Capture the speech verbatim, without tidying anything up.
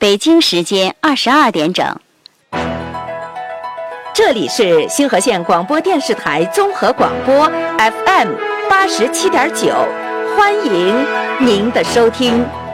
北京时间二十二点整。 这里是星河县广播电视台综合广播 F M 八十七点九，欢迎您的收听。